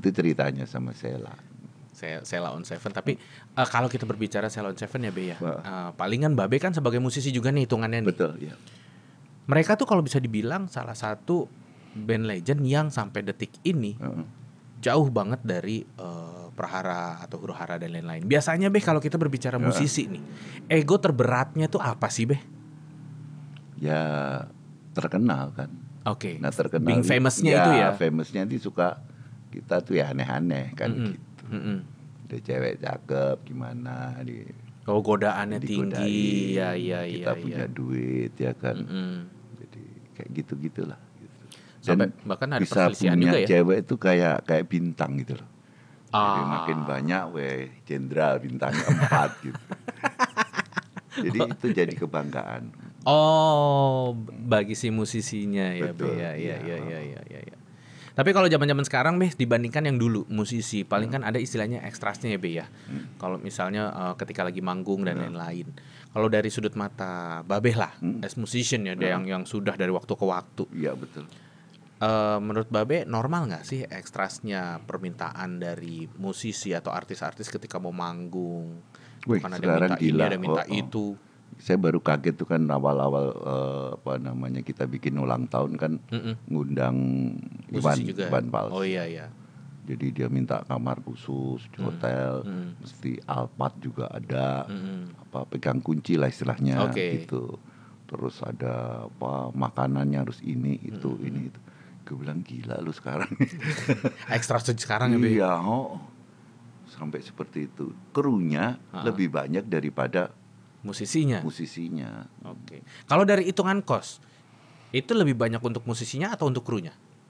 Itu ceritanya sama Sheila. Sheila on Seven. Tapi kalau kita berbicara Sheila on Seven ya Be ya, palingan Babe kan sebagai musisi juga nih hitungannya nih. Betul, ya. Mereka tuh kalau bisa dibilang salah satu band legend yang sampai detik ini jauh banget dari Prahara atau Huru-Hara dan lain-lain. Biasanya Be kalau kita berbicara musisi nih, ego terberatnya tuh apa sih Be? Ya terkenal kan. Oke. Nah terkenal Being famous-nya itu ya. Famousnya itu suka kita tuh ya aneh-aneh kan gitu. Ada cewek cakep gimana godaannya tinggi. Ya. Kita punya duit ya kan. Jadi kayak gitu-gitulah gitu. Sampai bahkan ada bisa perselisihan punya juga ya. cewek itu kayak bintang gitu loh. Jadi makin banyak jenderal bintangnya 4 gitu. Jadi itu jadi kebanggaan. Bagi si musisinya ya. Betul, Be ya. Tapi kalau zaman-zaman sekarang Be dibandingkan yang dulu musisi paling kan ada istilahnya ekstrasnya ya Be ya. Kalau misalnya ketika lagi manggung dan lain-lain. Kalau dari sudut mata Babe lah as musician ya, yang sudah dari waktu ke waktu. Iya betul. Menurut Babe normal nggak sih ekstrasnya permintaan dari musisi atau artis-artis ketika mau manggung? Bukan ada minta ini, ada minta itu. Saya baru kaget tuh kan awal-awal kita bikin ulang tahun kan ngundang Iwan Fals. Oh iya. Jadi dia minta kamar khusus di hotel, mesti Alphard juga ada, pegang kunci lah istilahnya gitu. Terus ada makanannya harus ini itu. Gue bilang gila lu sekarang. Ekstra sekarang ya Be. Iya, sampai seperti itu. Krunya lebih banyak daripada musisinya. Oke. Kalau dari hitungan kos, itu lebih banyak untuk musisinya atau untuk krunya?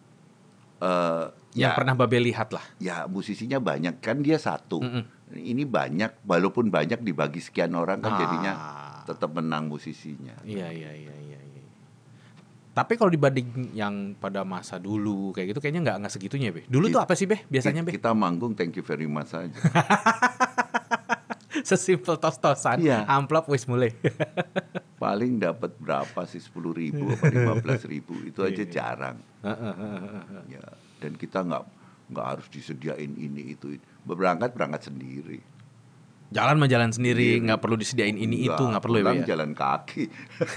Yang pernah Babe lihat lah. Ya musisinya banyak kan dia satu. Ini banyak, walaupun banyak dibagi sekian orang kan jadinya tetap menang musisinya. Iya. Tapi kalau dibanding yang pada masa dulu kayak gitu kayaknya nggak segitunya Be. Dulu tuh apa sih Be biasanya Be? Kita manggung thank you very much aja. Sesimpel tos-tosan, amplop wis mulai. Paling dapat berapa sih 10.000 atau 15.000 itu aja jarang. Ya, dan kita nggak harus disediain ini itu. Berangkat sendiri. Jalan sendiri, nggak perlu disediain ini itu, nggak perlu ya. Jalan kaki.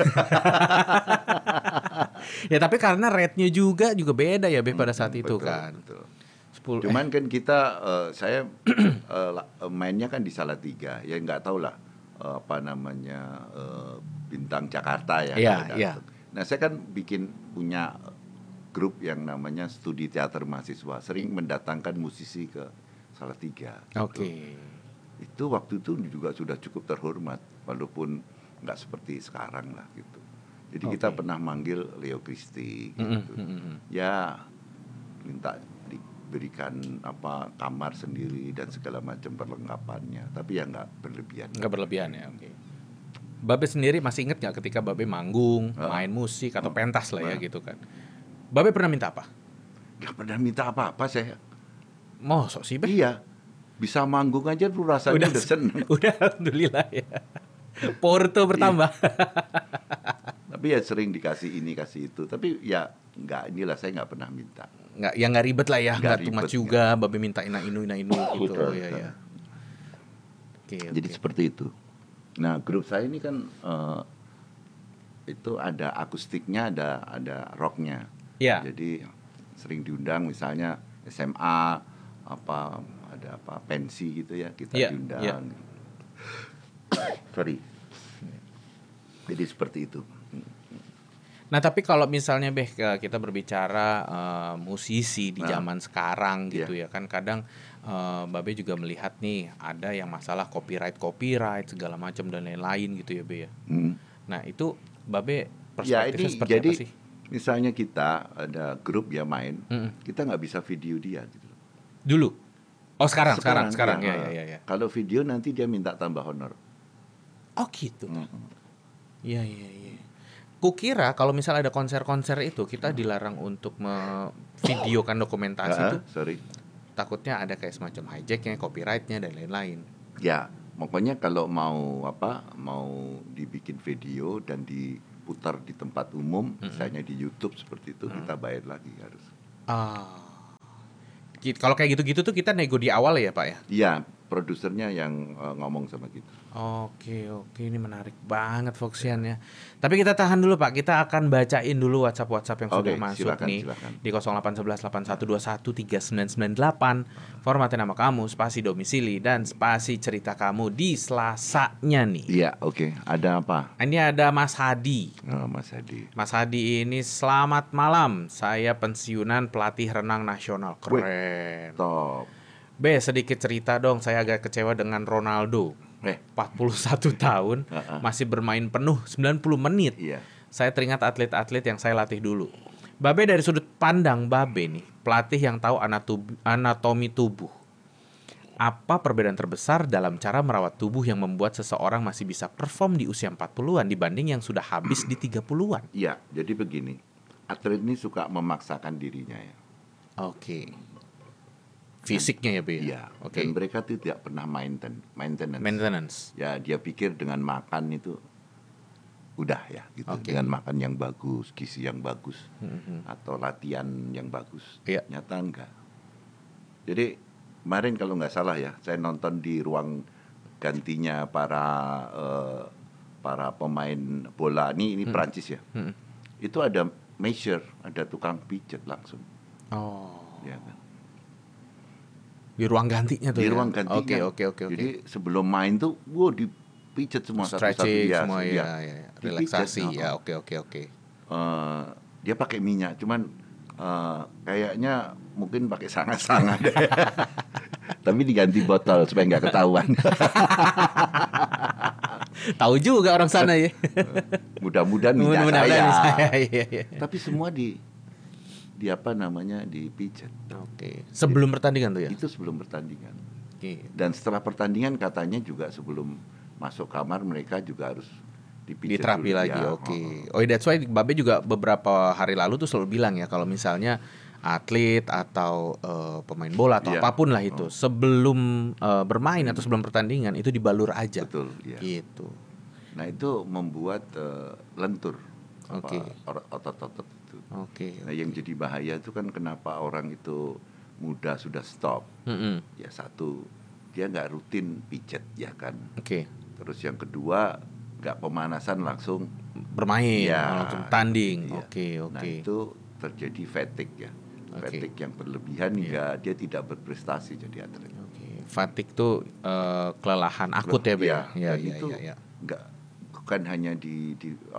Ya tapi karena rate-nya juga beda ya Be pada saat itu kan. Betul. Cuman kan kita saya mainnya kan di Salatiga ya, nggak tahu lah Bintang Jakarta ya. Iya. Nah saya kan punya grup yang namanya Studi Teater Mahasiswa, sering mendatangkan musisi ke Salatiga. Oke. Itu waktu itu juga sudah cukup terhormat walaupun nggak seperti sekarang lah gitu. Jadi kita pernah manggil Leo Christie gitu. Ya minta diberikan kamar sendiri dan segala macam perlengkapannya, tapi ya nggak berlebihan ya. Oke. Babe sendiri masih inget nggak ketika Babe manggung, main musik atau pentas lah ya gitu kan? Babe pernah minta apa? Nggak pernah minta apa-apa saya. Mosok sih Be? Iya, bisa manggung aja tuh rasanya udah seneng. Udah alhamdulillah ya. Porto bertambah. Tapi ya sering dikasih ini kasih itu, tapi ya saya nggak pernah minta. Nggak ribet lah ya, nggak too much juga. Babe minta ina inu gitu. Ya. Jadi seperti itu. Nah grup saya ini kan itu ada akustiknya, ada rocknya. Yeah. Jadi sering diundang misalnya SMA ada pensi gitu ya, kita diundang. Yeah. Sorry. Jadi seperti itu. Nah tapi kalau misalnya Be kita berbicara musisi di zaman sekarang gitu ya kan kadang Babe juga melihat nih ada yang masalah copyright segala macam dan lain-lain gitu ya Be ya. Nah itu Babe perspektifnya seperti jadi, apa sih? Misalnya kita ada grup ya main, kita nggak bisa video dia gitu. Dulu? Oh sekarang ya. Kalau video nanti dia minta tambah honor. Oh gitu. Iya. Kukira kalau misalnya ada konser-konser itu kita dilarang untuk videokan dokumentasi itu. Takutnya ada kayak semacam hijacknya, copyrightnya dan lain-lain. Ya, pokoknya kalau mau dibikin video dan diputar di tempat umum, misalnya di YouTube seperti itu, kita bayar lagi harus. Kalau kayak gitu-gitu tuh kita nego di awal ya Pak ya? Iya, produsernya yang ngomong sama kita. Oke, ini menarik banget Foxian ya. Tapi kita tahan dulu Pak, kita akan bacain dulu WhatsApp yang sudah Oke, masuk silakan, nih silakan. di 081181213998. Formatnya nama kamu, spasi domisili dan spasi cerita kamu di Selasanya nih. Iya, oke. Ada apa? Ini ada Mas Hadi. Oh, Mas Hadi. Mas Hadi ini selamat malam. Saya pensiunan pelatih renang nasional. Keren. Top. B, sedikit cerita dong. Saya agak kecewa dengan Ronaldo. 41 tahun masih bermain penuh 90 menit. Iya. Saya teringat atlet-atlet yang saya latih dulu. Babe dari sudut pandang Babe nih, pelatih yang tahu anatomi tubuh. Apa perbedaan terbesar dalam cara merawat tubuh yang membuat seseorang masih bisa perform di usia 40-an dibanding yang sudah habis di 30-an? Iya, jadi begini. Atlet ini suka memaksakan dirinya ya. Oke. Fisiknya ya, Be? Iya. Oke. Dan mereka tuh tidak pernah maintenance. Maintenance. Ya, dia pikir dengan makan itu udah ya gitu. Oke. Dengan makan yang bagus, gizi yang bagus, atau latihan yang bagus. Iya. Nyata enggak. Jadi kemarin kalau nggak salah ya, saya nonton di ruang gantinya para pemain bola ini Prancis ya. Itu ada measure, ada tukang pijat langsung. Oh. Ya kan? Di ruang gantinya tuh Di ya? ruang gantinya. Oke. Jadi sebelum main tuh, dipijat semua satu-satu. Stretching Ya, semua ya. ya. Relaksasi Dipijat, ya. Oke. Dia pakai minyak, cuman kayaknya mungkin pakai sangat-sangat. Tapi diganti botol supaya nggak ketahuan. Tahu juga orang sana ya. Mudah-mudahan minyak Mudah-mudahan saya. Iya. Tapi semua dipijat. Oke. Sebelum pertandingan tuh ya? Itu sebelum pertandingan. Oke. Dan setelah pertandingan katanya juga sebelum masuk kamar mereka juga harus dipijat Diterapi dulu. lagi. Ya, Oke. That's why Babe juga beberapa hari lalu tuh selalu bilang ya kalau misalnya atlet atau pemain bola atau Iya. apapun lah itu sebelum bermain atau sebelum pertandingan itu dibalur aja. Betul, iya. Gitu. Nah itu membuat lentur Oke. otot-otot itu. Oke. Nah yang jadi bahaya itu kan kenapa orang itu muda sudah stop. Ya satu, dia nggak rutin pijat ya kan. Oke. Terus yang kedua nggak pemanasan langsung Bermain, ya, langsung tanding. iya. Oke. Nah itu terjadi fatigue ya. Oke. Fatigue yang berlebihan hingga dia tidak berprestasi jadi atlet. Oke. Fatigue tuh kelelahan akut ya, Be? Ya, itu nggak bukan hanya di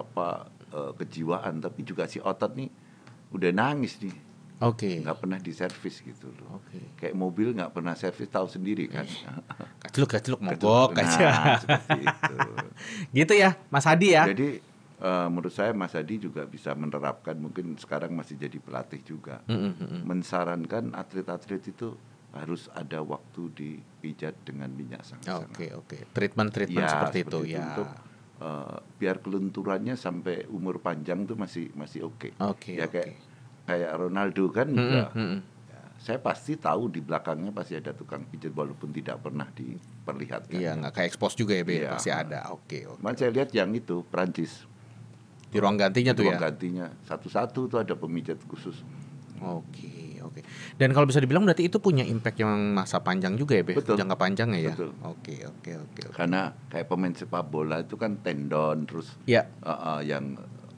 kejiwaan, tapi juga si otot nih udah nangis nih, Oke. nggak pernah diservis gitu loh. Oke. Kayak mobil nggak pernah servis, tahu sendiri kan. Kacluk mogok aja. Seperti itu. Gitu ya, Mas Hadi ya. Jadi menurut saya Mas Hadi juga bisa menerapkan, mungkin sekarang masih jadi pelatih juga, mensarankan atlet-atlet itu harus ada waktu dipijat dengan minyak sangat-sangat. Oke. Treatment Ya, seperti itu ya. Untuk biar kelenturannya sampai umur panjang tuh masih oke. Oke. Ya kayak Ronaldo kan juga. Ya, saya pasti tahu di belakangnya pasti ada tukang pijat walaupun tidak pernah diperlihatkan. Iya, nggak kayak expose juga ya, Be. Iya. Pasti ada. Oke. Cuman saya lihat yang itu Prancis. Di ruang gantinya tuh Ruang ya. gantinya satu-satu tuh ada pemijat khusus. Oke. Dan kalau bisa dibilang berarti itu punya impact yang masa panjang juga ya, Be? Betul. Jangka panjang ya. Betul. Oke. Karena kayak pemain sepak bola itu kan tendon terus Ya. yang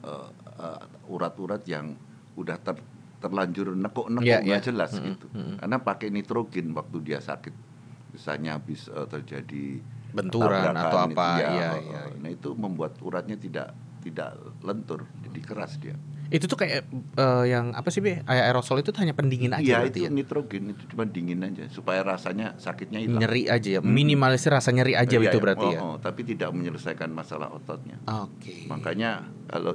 urat-urat yang udah terlanjur nekuk-nekuk Iya, nggak iya. jelas gitu. Karena pakai nitrogen waktu dia sakit, misalnya habis terjadi Benturan tabrakan atau itu, apa, ya, iya. Nah itu membuat uratnya tidak lentur, jadi keras dia. Itu tuh kayak yang apa sih, Be? Aerosol itu hanya pendingin aja Iya berarti itu ya. nitrogen, itu cuma dingin aja supaya rasanya sakitnya hilang. Nyeri aja ya. Minimalisir rasa nyeri aja Iya, itu iya. berarti ya. Tapi tidak menyelesaikan masalah ototnya. Oke. Makanya kalau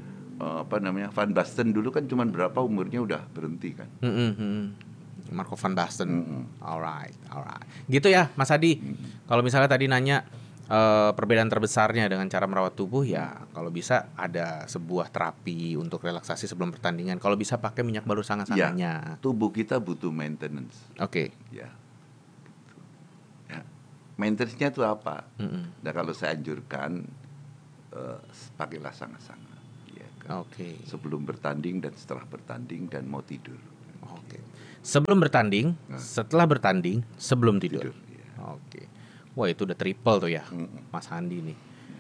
Van Basten dulu kan cuma berapa umurnya udah berhenti kan. Marco van Basten. Alright. Gitu ya, Mas Hadi. Kalau misalnya tadi nanya perbedaan terbesarnya dengan cara merawat tubuh ya, kalau bisa ada sebuah terapi untuk relaksasi sebelum pertandingan. Kalau bisa pakai minyak baru sangat-sangatnya. Tubuh kita butuh maintenance. Oke. Ya. Gitu. Ya. Maintenance-nya itu apa? Nah kalau saya anjurkan pakailah sangat-sangat. Ya, kan? Oke. Sebelum bertanding dan setelah bertanding dan mau tidur. Oke. Sebelum bertanding, setelah bertanding, sebelum tidur. Iya. Oke. Wah, itu udah triple tuh ya, Mas Handi nih.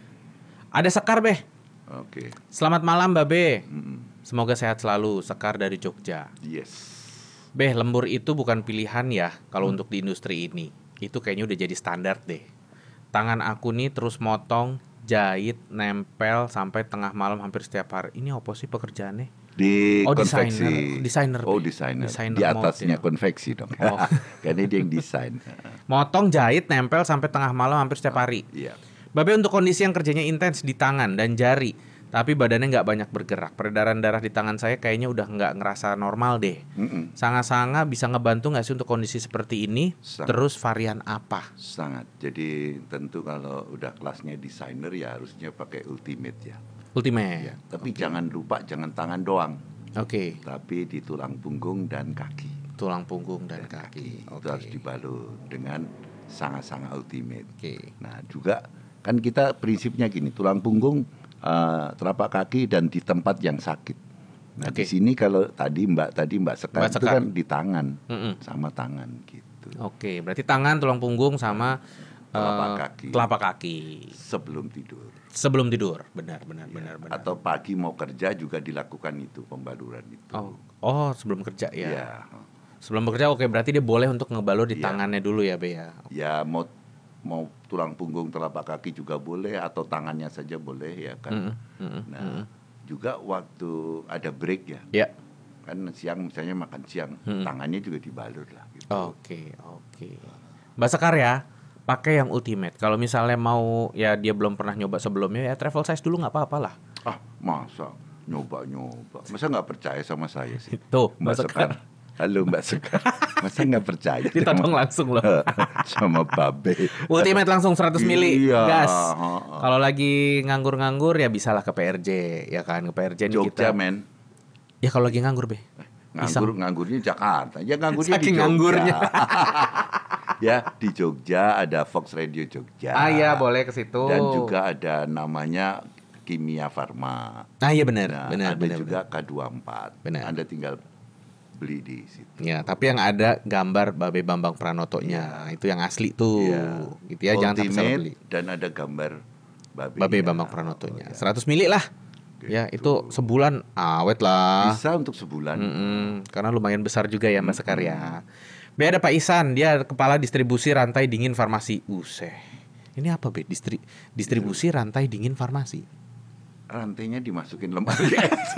Ada Sekar, Beh. Oke. Selamat malam, Mbak Be. Semoga sehat selalu. Sekar dari Jogja. Yes. Beh, lembur itu bukan pilihan ya kalau untuk di industri ini. Itu kayaknya udah jadi standar deh. Tangan aku nih terus motong, jahit, nempel sampai tengah malam hampir setiap hari. Ini apa sih pekerjaannya? Di Oh, konveksi. desainer. Oh, Be. desainer. Desainer Di atasnya model. konveksi dong. Oh. Karena dia yang desain. Motong, jahit, nempel sampai tengah malam hampir setiap hari. Iya. Babe untuk kondisi yang kerjanya intens di tangan dan jari, tapi badannya nggak banyak bergerak. Peredaran darah di tangan saya kayaknya udah nggak ngerasa normal deh. Sanga-sanga bisa ngebantu nggak sih untuk kondisi seperti ini? Sangat. Terus varian apa? Sangat. Jadi tentu kalau udah kelasnya desainer ya harusnya pakai ultimate ya. Ultimate. Tapi jangan lupa jangan tangan doang, Oke. tapi di tulang punggung dan kaki. Tulang punggung dan kaki. Itu harus dibalut dengan sanga-sanga ultimate. Oke. Nah juga kan kita prinsipnya gini, tulang punggung, telapak kaki dan di tempat yang sakit. Nah Oke. di sini kalau Mbak Sekar Mbak itu Sekar. kan di tangan sama tangan gitu. Oke, berarti tangan, tulang punggung sama Telapak kaki. kaki. Sebelum tidur. Sebelum tidur. Benar. Atau pagi mau kerja juga dilakukan itu pembaluran itu. Oh, sebelum kerja ya. Iya. Sebelum bekerja, oke, berarti dia boleh untuk ngebalur di Iya. tangannya dulu ya, Be ya. Ya mau tulang punggung telapak kaki juga boleh atau tangannya saja boleh ya kan. Nah juga waktu ada break ya. Ya. Kan siang misalnya makan siang, tangannya juga dibalur lah gitu. Oke. Mbak Sekar ya, pakai yang ultimate. Kalau misalnya mau ya dia belum pernah nyoba sebelumnya ya travel size dulu nggak apa-apa lah. Masa nyoba masa nggak percaya sama saya sih. Tuh, Mbak Sekar. Halo Mbak Sekar. Masa nggak percaya Ditodong langsung loh. sama Babe. Ultimate langsung 100 mili Iya. gas. Kalau lagi nganggur-nganggur ya bisalah ke PRJ ya kan, ke PRJ nih Jogja kita. men. Ya kalau lagi nganggur, Be. Nganggurnya Jakarta. Ya nganggurnya Saking di Jogja. nganggurnya. Ya di Jogja ada Fox Radio Jogja. Iya, boleh ke situ. Dan juga ada namanya Kimia Farma. Iya benar, Nah, ada juga K24. Benar. Anda tinggal beli di situ. Ya, tapi yang ada gambar Babe Bambang Pranotonya, itu yang asli tuh. Iya. Gitu ya, jangan sampai salah Ultimate beli. dan ada gambar Babe Bambang Pranotonya. Oh, ya. 100 mili lah. Ya, itu sebulan awet lah. Bisa untuk sebulan. Karena lumayan besar juga ya Mbak Sekar ya. Be, ada Pak Isan, dia kepala distribusi rantai dingin farmasi. Ini apa, Be? Distribusi rantai dingin farmasi. Rantainya dimasukin lemari.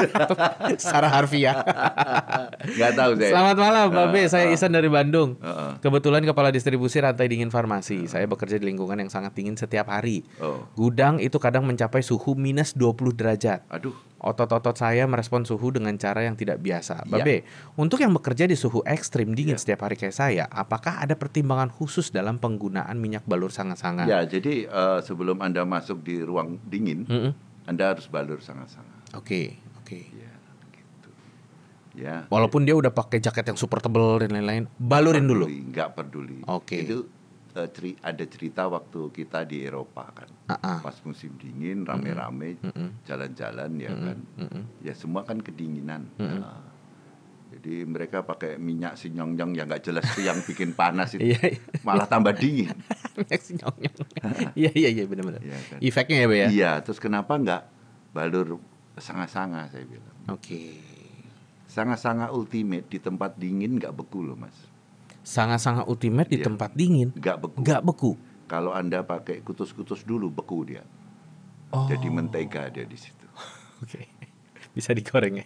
Secara harfiah. Nggak tahu saya. Selamat malam, Mbak Be. Saya Isan dari Bandung. Heeh. Kebetulan kepala distribusi rantai dingin farmasi. Saya bekerja di lingkungan yang sangat dingin setiap hari. Oh. Gudang itu kadang mencapai suhu minus 20 derajat. Aduh. Otot-otot saya merespon suhu dengan cara yang tidak biasa. Ya. Babe, untuk yang bekerja di suhu ekstrim dingin setiap hari kayak saya, apakah ada pertimbangan khusus dalam penggunaan minyak balur sanga-sanga? Ya, jadi sebelum Anda masuk di ruang dingin, Anda harus balur sanga-sanga. Oke. Ya, gitu. Ya. Walaupun dia udah pakai jaket yang super tebel dan lain-lain, balurin dulu. Nggak peduli. Oke. Itu ada cerita waktu kita di Eropa kan. Pas musim dingin, rame-rame jalan-jalan ya kan. Ya semua kan kedinginan. Nah, jadi mereka pakai minyak sinyong-nyong yang nggak jelas itu yang bikin panas itu. Iya. Malah tambah dingin. Minyak sinyong-nyong. Iya benar-benar. Iya kan? Efeknya ya, Be ya. Iya, terus kenapa nggak balur sanga-sanga saya bilang. Oke. Sanga-sanga ultimate di tempat dingin nggak beku loh mas. Sanga-sanga ultimate di tempat dingin Nggak beku. Kalau Anda pakai kutus-kutus dulu beku dia. Jadi mentega dia di situ. Oke. Bisa digoreng ya.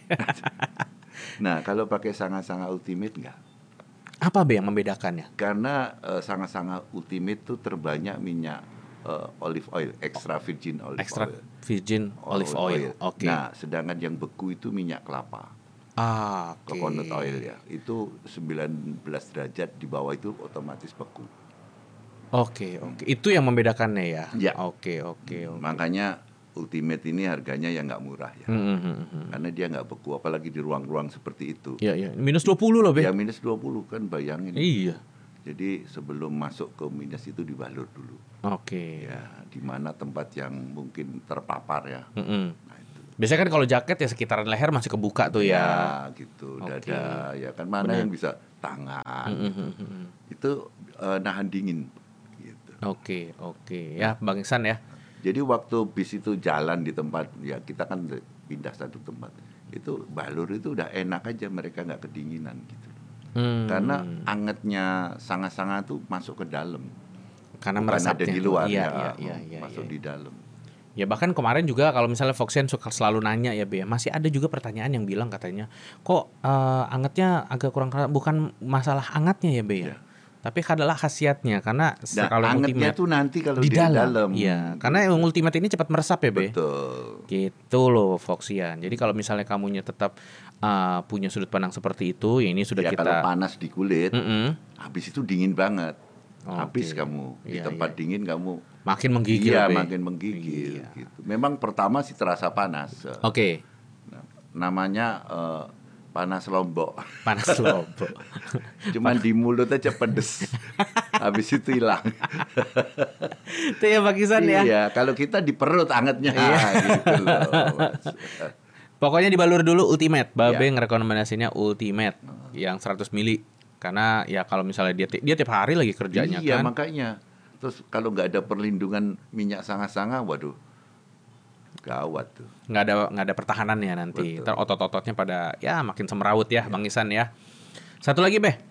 Nah, kalau pakai sanga-sanga ultimate nggak. Apa, Be, yang membedakannya? Karena sanga-sanga ultimate itu terbanyak minyak olive oil, extra virgin olive Extra oil. virgin olive oil. Oke. Nah, sedangkan yang beku itu minyak kelapa. Oke. Coconut oil ya. Itu 19 derajat di bawah itu otomatis beku. Oke. Itu yang membedakannya ya. Ya. Oke. Makanya ultimate ini harganya yang nggak murah ya. Karena dia nggak beku, apalagi di ruang-ruang seperti itu. Iya. Minus 20 loh, Be. Ya minus 20 kan bayangin. Iya. Jadi sebelum masuk ke minus itu dibalur dulu. Oke. Ya, di mana tempat yang mungkin terpapar ya. Nah, itu. Biasanya kan kalau jaket ya sekitaran leher masih kebuka tuh ya. Ya, gitu. Dada ya kan mana yang bisa tangan. Itu nahan dingin gitu. Oke. Ya, Bang Iksan ya. Jadi waktu bis itu jalan di tempat, ya kita kan pindah satu tempat, itu balur itu udah enak aja, mereka nggak kedinginan gitu. Karena angetnya sanga-sanga tuh masuk ke dalam. Karena Bukan meresapnya ada di luar iya, masuk di dalam. Ya bahkan kemarin juga kalau misalnya Foxian suka selalu nanya ya Be, masih ada juga pertanyaan yang bilang katanya kok angetnya agak kurang, bukan masalah angetnya ya Be ya. Tapi adalah khasiatnya, karena kalau angetnya Ultimate tuh nanti kalau di dalam. dalam. Iya, karena yang Ultimate ini cepat meresap ya Be. Betul. Gitu loh Foxian. Jadi kalau misalnya kamunya tetap punya sudut pandang seperti itu, ya ini sudah kita. Kalau panas di kulit, habis itu dingin banget. Habis kamu di tempat dingin kamu makin menggigil. Iya, makin menggigil. Gitu. Memang pertama sih terasa panas. Oke. Namanya panas Lombok. Panas Lombok. Cuman di mulut aja pedes. Habis itu hilang. Itu ya Pak Iksan ya. Iya, kalau kita di perut angetnya gitu loh. Pokoknya dibalur dulu Ultimate. Babe ngerekomendasinya Ultimate yang 100 mili. Karena ya kalau misalnya dia tiap hari lagi kerjanya kan. Iya, makanya. Terus kalau nggak ada perlindungan minyak sanga-sanga, waduh. Gawat tuh. Nggak ada pertahanannya nanti. Ntar otot-ototnya pada ya makin semrawut ya Bang Iksan ya. Satu lagi Beh.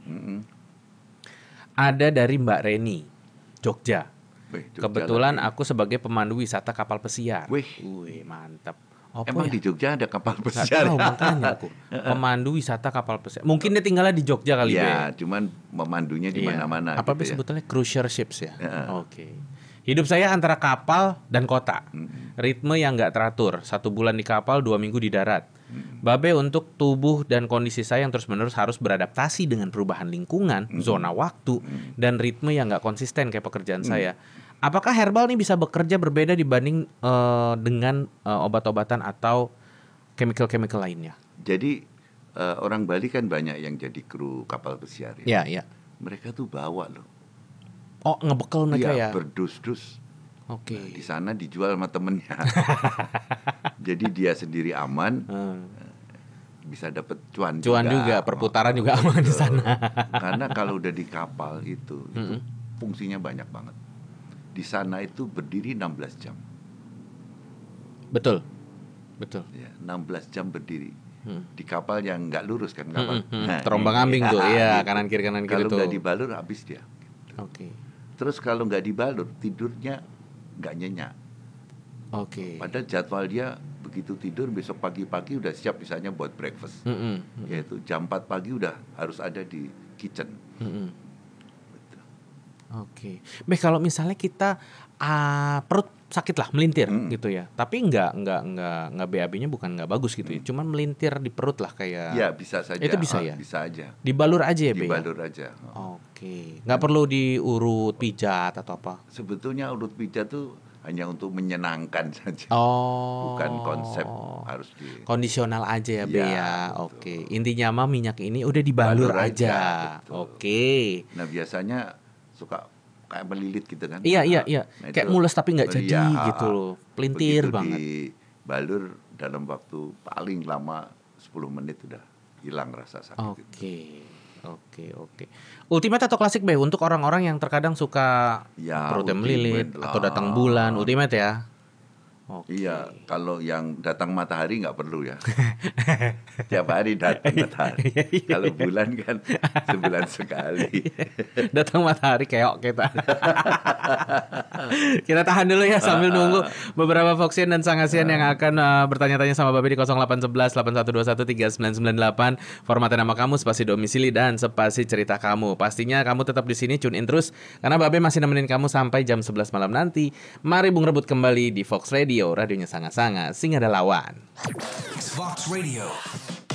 Ada dari Mbak Reni, Jogja. Kebetulan aku sebagai pemandu wisata kapal pesiar. Wih, mantap. Emang di Jogja ada kapal pesiar? Tahu, makanya aku. Pemandu wisata kapal pesiar. Mungkin dia tinggalnya di Jogja kali ya. Cuman memandunya di mana-mana. Apa gitu sebetulnya cruiser ships ya? Oke. Hidup saya antara kapal dan kota. Ritme yang nggak teratur. 1 bulan di kapal, 2 minggu di darat. Babe, untuk tubuh dan kondisi saya yang terus-menerus harus beradaptasi dengan perubahan lingkungan, zona waktu, dan ritme yang nggak konsisten kayak pekerjaan saya. Apakah herbal nih bisa bekerja berbeda dibanding dengan obat-obatan atau chemical-chemical lainnya? Jadi orang Bali kan banyak yang jadi kru kapal pesiar ya. Iya. Mereka tuh bawa loh. Oh, ngebekal mereka ya? Berdus-dus. Oke. Nah, di sana dijual sama temennya. Jadi dia sendiri aman, bisa dapat cuan juga, perputaran juga aman di sana. Karena kalau udah di kapal itu fungsinya banyak banget. Di sana itu berdiri 16 jam. Betul. Ya, 16 jam berdiri. Di kapal yang nggak lurus kan kapal. Terombang-ambing tuh, iya, kanan kiri tuh. Kalau nggak dibalur habis dia. Oke. Terus kalau nggak dibalur tidurnya nggak nyenyak. Oke. Padahal jadwal dia begitu tidur besok pagi-pagi udah siap misalnya buat breakfast. Yaitu jam 4 pagi udah harus ada di kitchen. Oke. Beh, kalau misalnya kita perut sakit lah, melintir gitu ya. Tapi nggak BAB-nya bukan nggak bagus gitu ya. Cuman melintir di perut lah kayak. Ya, bisa saja. Itu bisa ya? Bisa aja. Dibalur aja ya, Be? Dibalur aja. Oke. Nggak perlu diurut, pijat atau apa? Sebetulnya urut pijat tuh hanya untuk menyenangkan saja. Bukan konsep harus di kondisional aja ya, Be ya. Betul. Oke. Intinya mah minyak ini udah dibalur aja. Oke. Nah, biasanya suka kayak melilit gitu kan. Iya. Nah, kayak mules tapi nggak jadi gitu loh. Pelintir banget. Dibalur dalam waktu paling lama 10 menit udah hilang rasa sakit. Oke. Ultimate atau klasik, Be? Untuk orang-orang yang terkadang suka perutnya melilit atau datang bulan, Ultimate ya. Iya, kalau yang datang matahari nggak perlu ya. Tiap hari datang matahari. Kalau bulan kan sebulan sekali. Datang matahari keok kita. Kita tahan dulu ya sambil nunggu beberapa Foxian dan Sangasian yang akan bertanya-tanya sama Babe di 0811 8121 3998. Formatnya nama kamu, spasi domisili, dan spasi cerita kamu. Pastinya kamu tetap di sini, tune in terus karena Babe masih nemenin kamu sampai jam 11 malam nanti. Mari Bung rebut kembali di Fox Radio, radionya sangat-sangat sing ada lawan. Fox Radio.